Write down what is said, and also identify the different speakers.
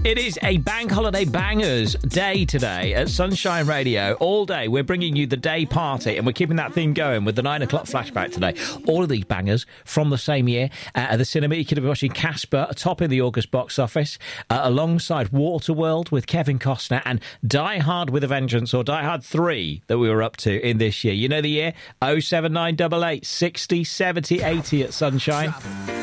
Speaker 1: It is a bank holiday bangers day today at Sunshine Radio. All day we're bringing you the day party, and we're keeping that theme going with the 9 o'clock flashback today. All of these bangers from the same year. At the cinema, you could have been watching Casper, top in the August box office, alongside Waterworld with Kevin Costner and Die Hard with a Vengeance, or Die Hard 3 that we were up to in this year. You know the year? 07988 60 70 80 at Sunshine.